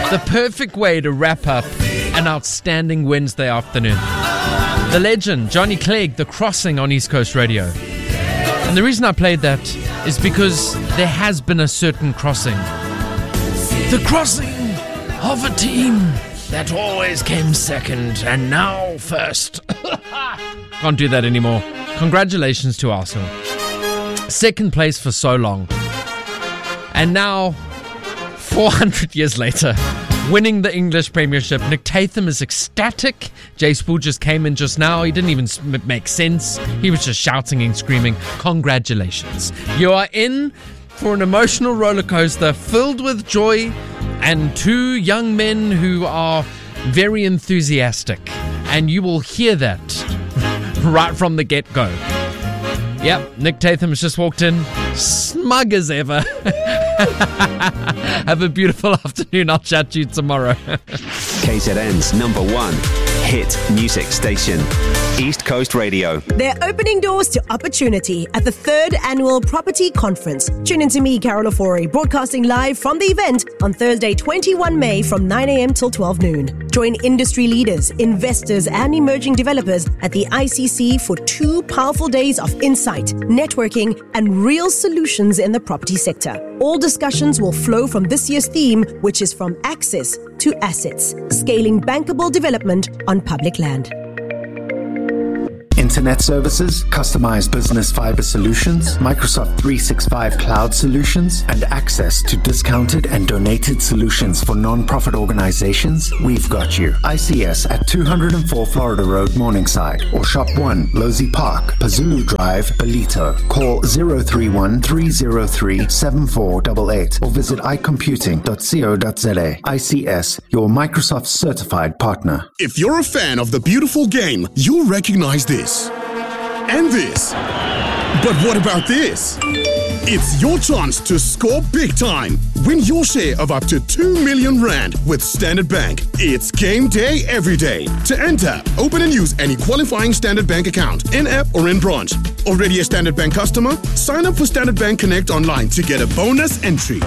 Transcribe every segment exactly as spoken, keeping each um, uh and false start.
The perfect way to wrap up an outstanding Wednesday afternoon. The legend, Johnny Clegg, The Crossing on East Coast Radio. And the reason I played that is because there has been a certain crossing. The crossing of a team that always came second and now first. Can't do that anymore. Congratulations to Arsenal. Second place for so long. And now, four hundred years later, winning the English Premiership. Nick Tatham is ecstatic. Jay Spool just came in just now. He didn't even make sense. He was just shouting and screaming. Congratulations. You are in for an emotional roller coaster filled with joy and two young men who are very enthusiastic. And you will hear that right from the get-go. Yep, Nick Tatham has just walked in, smug as ever. Have a beautiful afternoon. I'll chat to you tomorrow. K Z N's number one hit music station, East Coast Radio. They're opening doors to opportunity at the third annual Property Conference. Tune in to me, Carol Ofori, broadcasting live from the event on Thursday, twenty-first of May from nine a.m. till twelve noon. Join industry leaders, investors, and emerging developers at the I C C for two powerful days of insight, networking, and real solutions in the property sector. All discussions will flow from this year's theme, which is from access to assets, scaling bankable development on public land. Internet services, customized business fiber solutions, Microsoft three sixty-five cloud solutions, and access to discounted and donated solutions for non-profit organizations, we've got you. I C S at two oh four Florida Road, Morningside, or Shop one, Losey Park, Pazulu Drive, Belito. Call zero three one, three zero three, seven four eight eight or visit i computing dot co dot za. I C S, your Microsoft certified partner. If you're a fan of the beautiful game, you'll recognize this. And this. But what about this? It's your chance to score big time. Win your share of up to two million rand with Standard Bank. It's game day every day. To enter, open and use any qualifying Standard Bank account, in-app or in branch. Already a Standard Bank customer? Sign up for Standard Bank Connect online to get a bonus entry.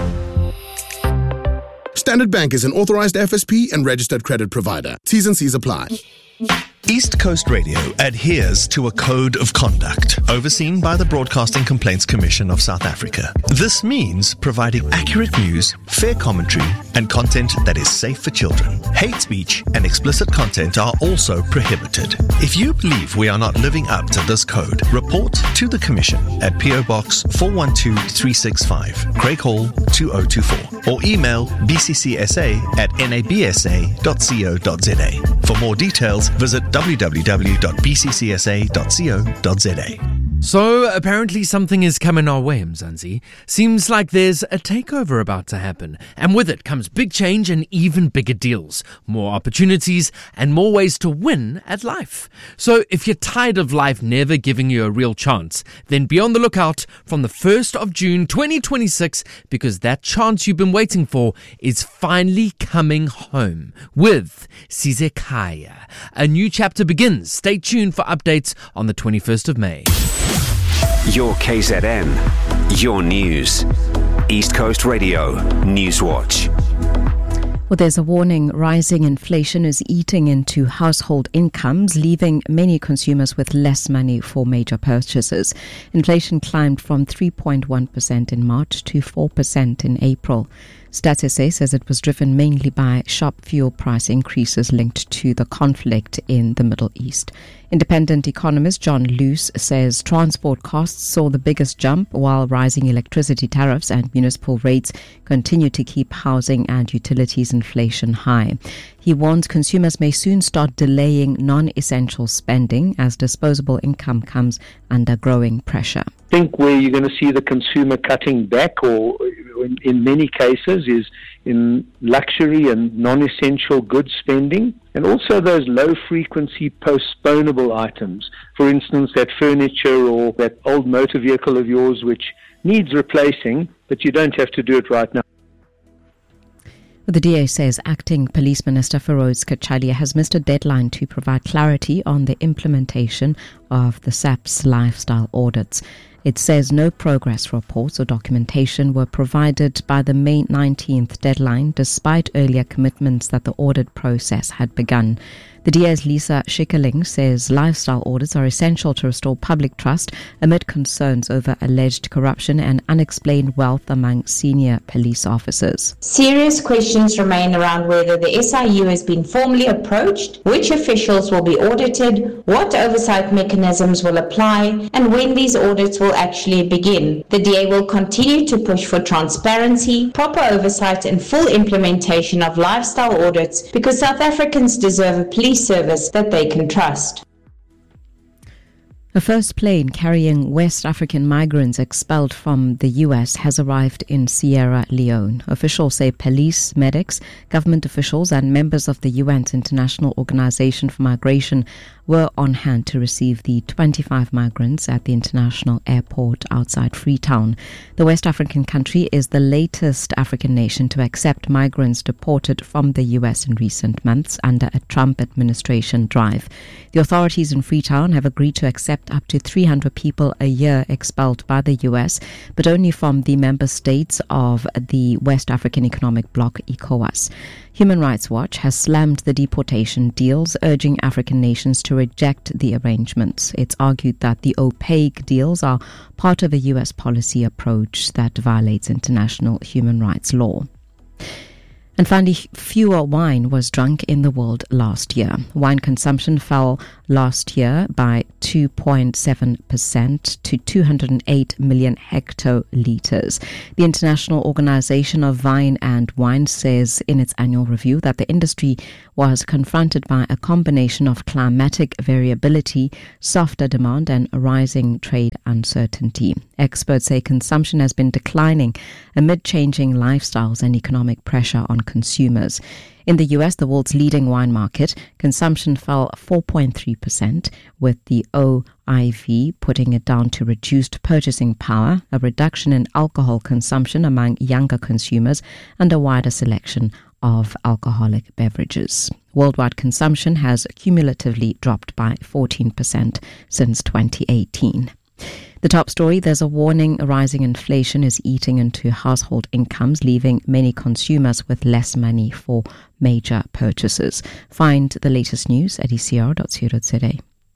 Standard Bank is an authorized F S P and registered credit provider. T's and C's apply. East Coast Radio adheres to a code of conduct overseen by the Broadcasting Complaints Commission of South Africa. This means providing accurate news, fair commentary, and content that is safe for children. Hate speech and explicit content are also prohibited. If you believe we are not living up to this code, report to the Commission at P O Box four one two three six five, Craig Hall two oh two four, or email b c c s a at n a b s a dot co dot z a. For more details, visit w w w dot b c c s a dot co dot z a. So, apparently something is coming our way, Mzansi. Seems like there's a takeover about to happen. And with it comes big change and even bigger deals. More opportunities and more ways to win at life. So, if you're tired of life never giving you a real chance, then be on the lookout from the first of June twenty twenty-six, because that chance you've been waiting for is finally coming home with Sizekaya. A new chapter begins. Stay tuned for updates on the twenty-first of May. Your K Z N, your news. East Coast Radio, Newswatch. Well, there's a warning. Rising inflation is eating into household incomes, leaving many consumers with less money for major purchases. Inflation climbed from three point one percent in March to four percent in April. Stats S A says it was driven mainly by sharp fuel price increases linked to the conflict in the Middle East. Independent economist John Luce says transport costs saw the biggest jump, while rising electricity tariffs and municipal rates continue to keep housing and utilities inflation high. He warns consumers may soon start delaying non-essential spending as disposable income comes under growing pressure. I think where you're going to see the consumer cutting back, or in, in many cases, is in luxury and non-essential goods spending, and also those low-frequency postponable items. For instance, that furniture or that old motor vehicle of yours which needs replacing, but you don't have to do it right now. The D A says Acting Police Minister Feroz Kachalia has missed a deadline to provide clarity on the implementation of the S A P's lifestyle audits. It says no progress reports or documentation were provided by the May nineteenth deadline, despite earlier commitments that the audit process had begun. The D A's Lisa Schikkerling says lifestyle audits are essential to restore public trust amid concerns over alleged corruption and unexplained wealth among senior police officers. Serious questions remain around whether the S I U has been formally approached, which officials will be audited, what oversight mechanisms will apply, and when these audits will actually begin. The D A will continue to push for transparency, proper oversight, and full implementation of lifestyle audits because South Africans deserve a police service that they can trust. A first plane carrying West African migrants expelled from the U S has arrived in Sierra Leone. Officials say police, medics, government officials and members of the U N's International Organization for Migration were on hand to receive the twenty-five migrants at the international airport outside Freetown. The West African country is the latest African nation to accept migrants deported from the U S in recent months under a Trump administration drive. The authorities in Freetown have agreed to accept up to three hundred people a year expelled by the U S, but only from the member states of the West African Economic Bloc, ECOWAS. Human Rights Watch has slammed the deportation deals, urging African nations to reject the arrangements. It's argued that the opaque deals are part of a U S policy approach that violates international human rights law. And finally, fewer wine was drunk in the world last year. Wine consumption fell last year by two point seven percent to two hundred eight million hectolitres. The International Organization of Vine and Wine says in its annual review that the industry was confronted by a combination of climatic variability, softer demand and rising trade uncertainty. Experts say consumption has been declining amid changing lifestyles and economic pressure on consumers. In the U S, the world's leading wine market, consumption fell four point three percent, with the O I V putting it down to reduced purchasing power, a reduction in alcohol consumption among younger consumers, and a wider selection of alcoholic beverages. Worldwide consumption has cumulatively dropped by fourteen percent since twenty eighteen. The top story, there's a warning rising inflation is eating into household incomes, leaving many consumers with less money for major purchases. Find the latest news at e c r dot co dot z a.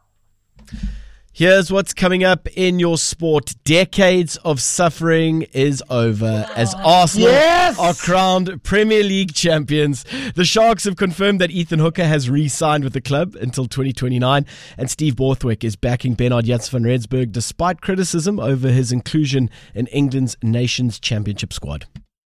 Here's what's coming up in your sport. Decades of suffering is over as Arsenal yes! are crowned Premier League champions. The Sharks have confirmed that Ethan Hooker has re-signed with the club until twenty twenty-nine, and Steve Borthwick is backing Bernard Janssen van Rensburg despite criticism over his inclusion in England's Nations Championship squad.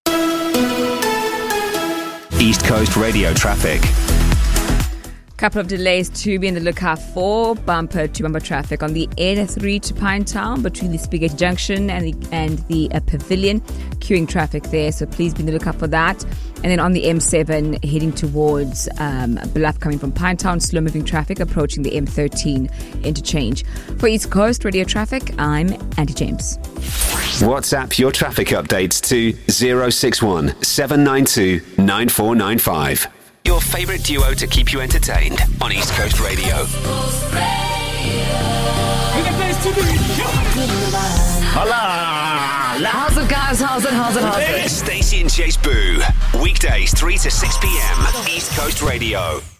East Coast Radio traffic. Couple of delays to be in the lookout for. Bumper to bumper traffic on the N three to Pinetown between the Spigate Junction and the, and the uh, Pavilion. Queuing traffic there, so please be in the lookout for that. And then on the M seven heading towards um, Bluff coming from Pinetown, slow moving traffic approaching the M thirteen interchange. For East Coast Radio traffic, I'm Andy James. WhatsApp your traffic updates to zero six one seven nine two nine four nine five. Your favourite duo to keep you entertained on East Coast Radio. Hola! How's it, guys? How's it? How's it? How's it? Stacey and Chase Boo. Weekdays three to six p.m. East Coast Radio.